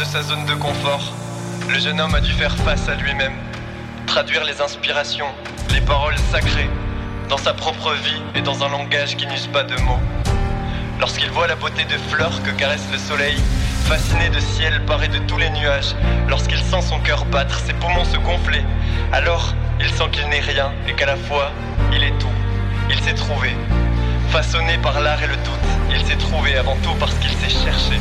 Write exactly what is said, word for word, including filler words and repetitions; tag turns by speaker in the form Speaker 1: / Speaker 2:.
Speaker 1: de sa zone de confort, le jeune homme a dû faire face à lui-même, traduire les inspirations, les paroles sacrées, dans sa propre vie et dans un langage qui n'use pas de mots. Lorsqu'il voit la beauté de fleurs que caresse le soleil, fasciné de ciel paré de tous les nuages, lorsqu'il sent son cœur battre, ses poumons se gonfler, alors il sent qu'il n'est rien et qu'à la fois, il est tout. Il s'est trouvé. Façonné par l'art et le doute, il s'est trouvé avant tout parce qu'il s'est cherché.